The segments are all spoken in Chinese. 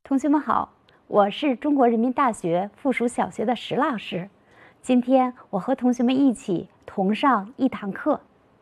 同学们好，我是中国人民大学附属小学的石老师。今天我和同学们一起同上一堂课。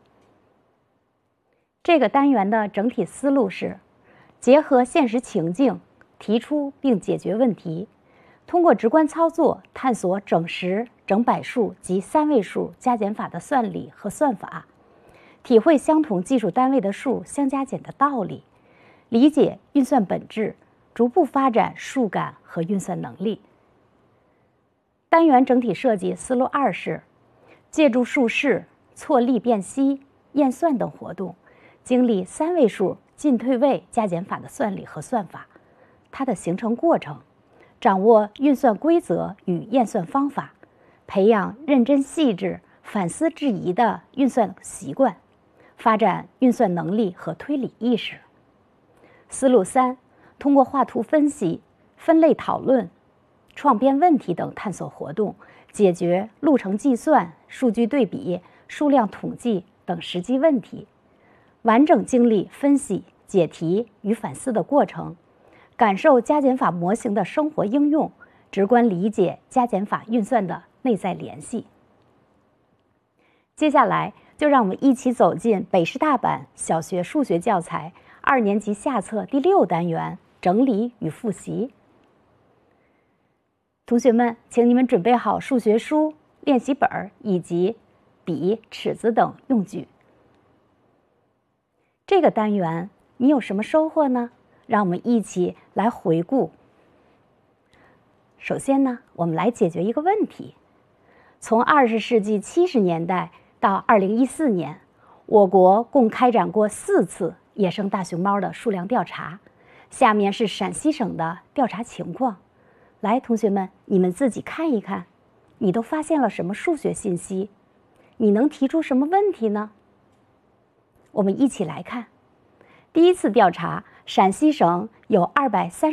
这个单元的整体思路是：结合现实情境，提出并解决问题，通过直观操作探索整十、整百数及三位数加减法的算理和算法，体会相同技术单位的数相加减的道理，理解运算本质，逐步发展数感和运算能力。单元整体设计思路二是：借助数式、错例辨析、验算等活动，经历三位数进退位加减法的算理和算法，它的形成过程，掌握运算规则与验算方法，培养认真细致、反思质疑的运算习惯，发展运算能力和推理意识。思路三，通过画图分析、分类讨论、创编问题等探索活动，解决路程计算、数据对比、数量统计等实际问题，完整经历分析、解题与反思的过程，感受加减法模型的生活应用，直观理解加减法运算的内在联系。接下来就让我们一起走进北师大版小学数学教材2年级下册第6单元整理与复习。同学们，请你们准备好数学书、练习本以及笔、尺子等用具。这个单元你有什么收获呢？让我们一起来回顾。首先呢，我们来解决一个问题。从20世纪70年代到2014年，我国共开展过4次野生大熊猫的数量调查。下面是陕西省的调查情况。来，同学们，你们自己看一看，你都发现了什么数学信息？你能提出什么问题呢？我们一起来看。第一次调查，陕西省有230